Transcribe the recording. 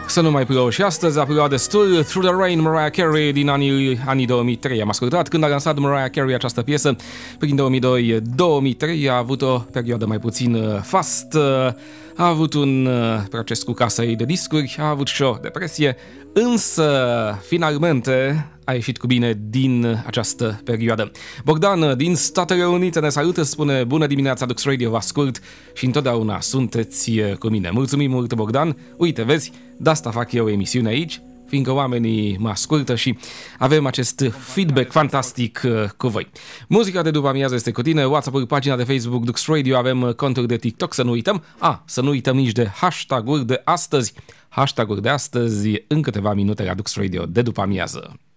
Să nu mai plouă și astăzi a plouat destul. Through the Rain, Mariah Carey din anii 2003 am ascultat. Când a lansat Mariah Carey această piesă, prin 2002-2003 a avut o perioadă mai puțin fast, a avut un proces cu casa ei de discuri, a avut și o depresie, însă finalmente a ieșit cu bine din această perioadă. Bogdan din Statele Unite ne salută, spune: bună dimineața, Dux Radio, vă ascult și întotdeauna sunteți cu mine. Mulțumim mult, Bogdan. Uite, vezi, de asta fac eu emisiune aici, fiindcă oamenii mă ascultă și avem acest feedback fantastic cu voi. Muzica de după amiază este cu tine, WhatsApp-ul, pagina de Facebook Dux Radio, avem conturi de TikTok, să nu uităm. Să nu uităm nici de hashtag-uri de astăzi. Hashtag-uri de astăzi în câteva minute la Dux Radio de după amiază.